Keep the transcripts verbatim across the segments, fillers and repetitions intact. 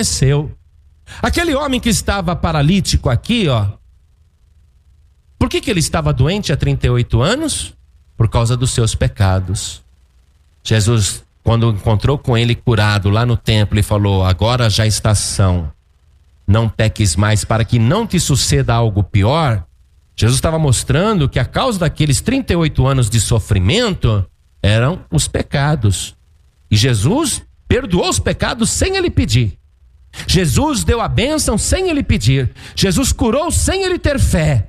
reconheceu. Aquele homem que estava paralítico aqui, ó. Por que que ele estava doente há trinta e oito anos? Por causa dos seus pecados. Jesus, quando encontrou com ele curado lá no templo, e falou: agora já está são, não peques mais para que não te suceda algo pior. Jesus estava mostrando que a causa daqueles trinta e oito anos de sofrimento eram os pecados. E Jesus perdoou os pecados sem ele pedir. Jesus deu a bênção sem ele pedir. Jesus curou sem ele ter fé.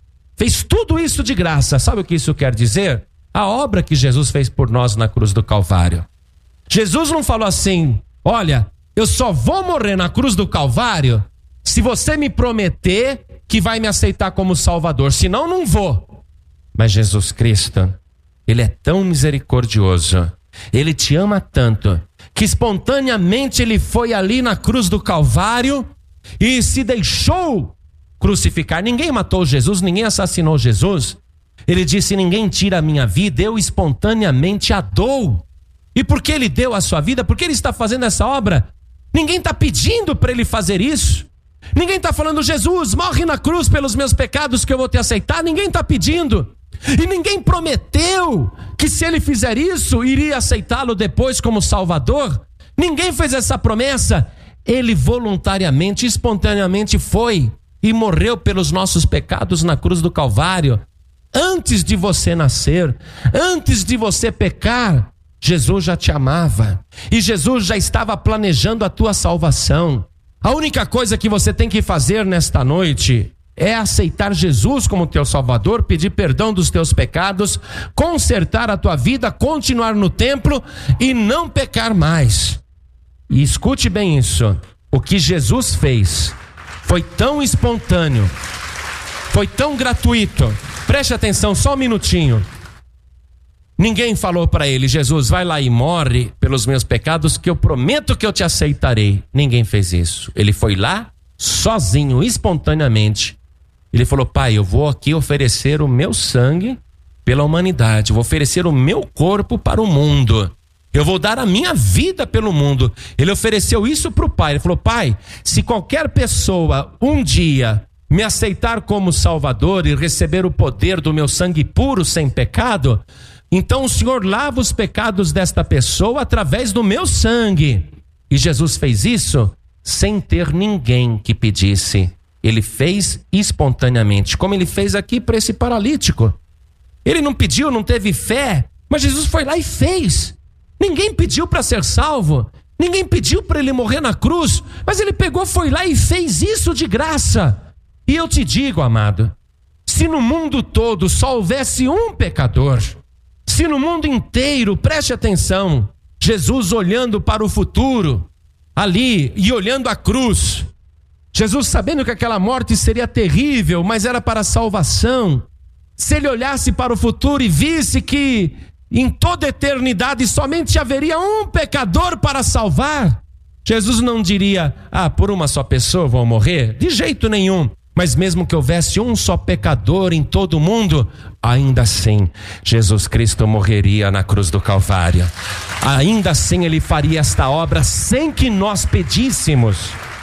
Fez tudo isso de graça. Sabe o que isso quer dizer? A obra que Jesus fez por nós na cruz do Calvário. Jesus não falou assim: olha, eu só vou morrer na cruz do Calvário se você me prometer que vai me aceitar como Salvador, senão não vou. Mas Jesus Cristo, Ele é tão misericordioso, Ele te ama tanto, que espontaneamente Ele foi ali na cruz do Calvário e se deixou crucificar. Ninguém matou Jesus, ninguém assassinou Jesus. Ele disse: ninguém tira a minha vida, eu espontaneamente a dou. E por que Ele deu a sua vida? Por que Ele está fazendo essa obra? Ninguém está pedindo para Ele fazer isso. Ninguém está falando: Jesus, morre na cruz pelos meus pecados que eu vou te aceitar. Ninguém está pedindo. E ninguém prometeu que se Ele fizer isso, iria aceitá-lo depois como Salvador. Ninguém fez essa promessa. Ele voluntariamente, espontaneamente foi e morreu pelos nossos pecados na cruz do Calvário. Antes de você nascer, antes de você pecar, Jesus já te amava. E Jesus já estava planejando a tua salvação. A única coisa que você tem que fazer nesta noite é aceitar Jesus como teu Salvador, pedir perdão dos teus pecados, consertar a tua vida, continuar no templo e não pecar mais. E escute bem isso: o que Jesus fez foi tão espontâneo, foi tão gratuito. Preste atenção, só um minutinho. Ninguém falou para ele: Jesus, vai lá e morre pelos meus pecados que eu prometo que eu te aceitarei. Ninguém fez isso. Ele foi lá, sozinho, espontaneamente. Ele falou: Pai, eu vou aqui oferecer o meu sangue pela humanidade. Eu vou oferecer o meu corpo para o mundo. Eu vou dar a minha vida pelo mundo. Ele ofereceu isso para o Pai. Ele falou: Pai, se qualquer pessoa um dia me aceitar como Salvador e receber o poder do meu sangue puro sem pecado, então o Senhor lava os pecados desta pessoa através do meu sangue. E Jesus fez isso sem ter ninguém que pedisse. Ele fez espontaneamente, como ele fez aqui para esse paralítico. Ele não pediu, não teve fé, mas Jesus foi lá e fez. Ninguém pediu para ser salvo, ninguém pediu para ele morrer na cruz, mas ele pegou, foi lá e fez isso de graça. E eu te digo, amado, se no mundo todo só houvesse um pecador, se no mundo inteiro, preste atenção, Jesus olhando para o futuro, ali, e olhando a cruz, Jesus sabendo que aquela morte seria terrível, mas era para a salvação, se ele olhasse para o futuro e visse que em toda a eternidade somente haveria um pecador para salvar, Jesus não diria: ah, por uma só pessoa vou morrer? De jeito nenhum. Mas mesmo que houvesse um só pecador em todo o mundo, ainda assim, Jesus Cristo morreria na cruz do Calvário. Ainda assim ele faria esta obra sem que nós pedíssemos.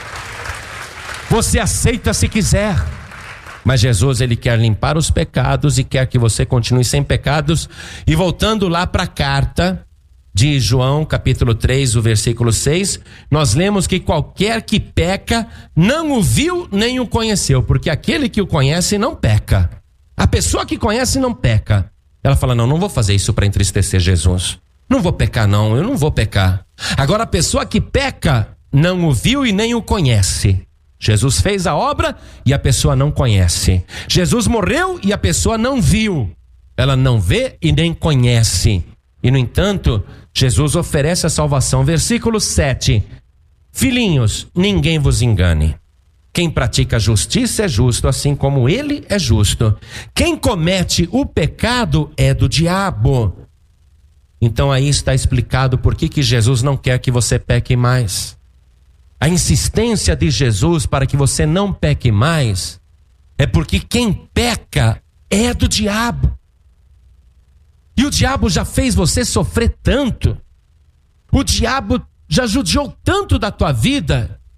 Você aceita se quiser, mas Jesus, ele quer limpar os pecados e quer que você continue sem pecados. E voltando lá para a carta de João, capítulo três, o versículo seis, nós lemos que qualquer que peca não o viu nem o conheceu, porque aquele que o conhece não peca. A pessoa que conhece não peca. Ela fala: não, não vou fazer isso para entristecer Jesus. Não vou pecar não, eu não vou pecar. Agora a pessoa que peca não o viu e nem o conhece. Jesus fez a obra e a pessoa não conhece. Jesus morreu e a pessoa não viu. Ela não vê e nem conhece. E no entanto, Jesus oferece a salvação. Versículo sete. Filhinhos, ninguém vos engane. Quem pratica justiça é justo, assim como ele é justo. Quem comete o pecado é do diabo. Então aí está explicado por que que Jesus não quer que você peque mais. A insistência de Jesus para que você não peque mais é porque quem peca é do diabo. E o diabo já fez você sofrer tanto. O diabo já judiou tanto da tua vida